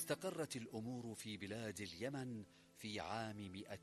استقرت الأمور في بلاد اليمن في عام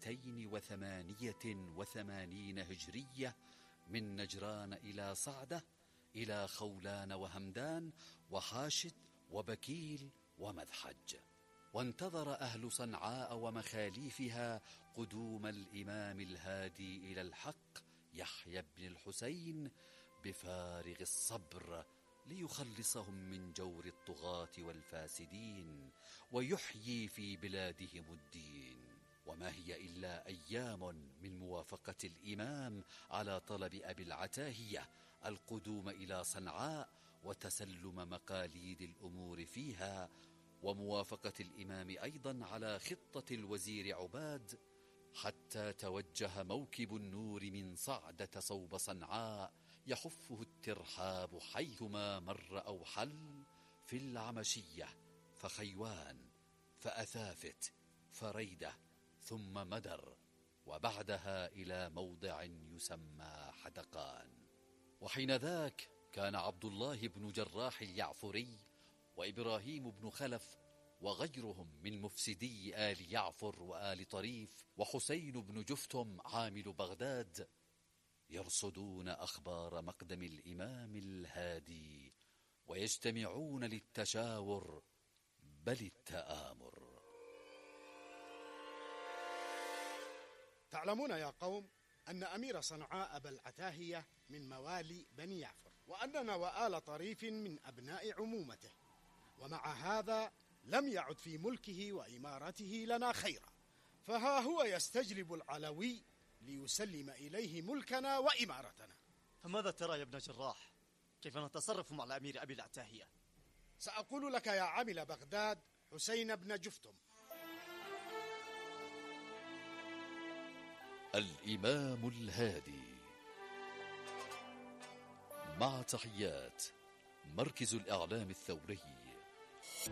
288 هجرية، من نجران إلى صعدة، إلى خولان وهمدان وحاشد وبكيل ومذحج. وانتظر أهل صنعاء ومخاليفها قدوم الإمام الهادي إلى الحق يحيى بن الحسين بفارغ الصبر، ليخلصهم من جور الطغاة والفاسدين ويحيي في بلادهم الدين. وما هي إلا أيام من موافقة الإمام على طلب أبي العتاهية القدوم إلى صنعاء وتسلم مقاليد الأمور فيها، وموافقة الإمام أيضا على خطة الوزير عباد، حتى توجه موكب النور من صعدة صوب صنعاء يحفه الترحاب حيثما مر أو حل، في العمشية فخيوان فأثافت فريدة ثم مدر، وبعدها إلى موضع يسمى حدقان. وحين ذاك كان عبد الله بن جراح اليعفري وإبراهيم بن خلف وغيرهم من مفسدي آل يعفر وآل طريف وحسين بن جفتم عامل بغداد يرصدون أخبار مقدم الإمام الهادي، ويجتمعون للتشاور بل التآمر. تعلمون يا قوم أن أمير صنعاء أبا العتاهية من موالي بني يعفر، وأننا وآل طريف من أبناء عمومته، ومع هذا لم يعد في ملكه وإمارته لنا خيرا، فها هو يستجلب العلوي ليسلم إليه ملكنا وإمارتنا. فماذا ترى يا ابن جراح؟ كيف نتصرف مع الأمير أبي العتاهية؟ سأقول لك يا عامل بغداد حسين بن جفتم. الإمام الهادي، مع تحيات مركز الإعلام الثوري.